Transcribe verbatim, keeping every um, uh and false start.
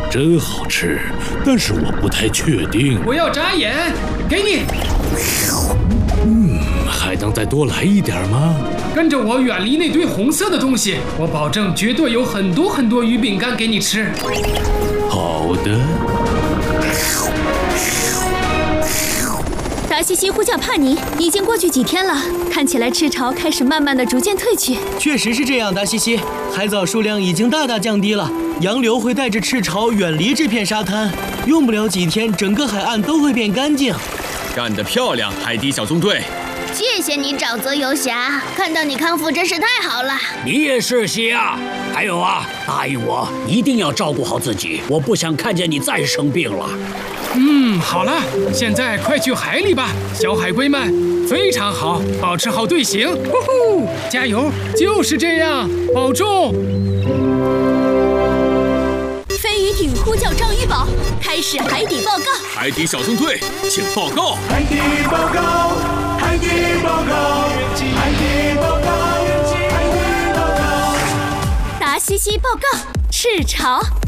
真好吃，但是我不太确定。 我要眨眼，给你。 嗯，还能再多来一点吗？ 跟着我远离那堆红色的东西，我保证绝对有很多很多鱼饼干给你吃。 好的。 达西西呼叫帕尼，已经过去几天了，看起来赤潮开始慢慢的逐渐退去。 确实是这样，达西西，海藻数量已经大大降低了，洋流会带着赤潮远离这片沙滩，用不了几天，整个海岸都会变干净。 干得漂亮，海底小纵队！ 谢谢你，沼泽游侠，看到你康复真是太好了。 你也是，西亚。还有啊，答应我一定要照顾好自己，我不想看见你再生病了。 嗯，好了，现在快去海里吧，小海龟们，非常好，保持好队形，呼呼，加油，就是这样，保重。 飞鱼艇呼叫章鱼堡，开始海底报告。 海底小纵队，请报告。 海底报告，海底报告，海底报告，海底报告。 达西西报告，赤潮。